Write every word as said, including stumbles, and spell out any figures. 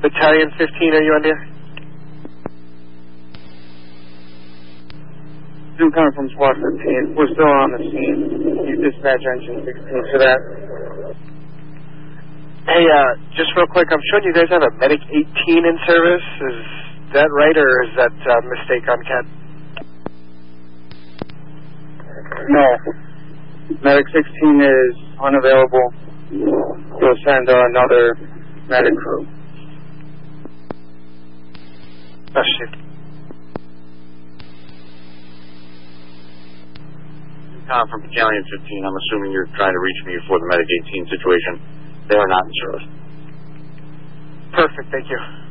Battalion fifteen, are you on there? I'm coming from Squad fifteen. We're still on the scene. You dispatch engine sixteen for that. Hey, uh, just real quick, I'm showing you guys have a Medic eighteen in service. Is that right, or is that a uh, mistake on Cat? No. Medic sixteen is unavailable. We'll send uh, another medic crew. Oh, shit. Tom from Battalion fifteen, I'm assuming you're trying to reach me for the Medic eighteen situation. They are not in service. Perfect, thank you.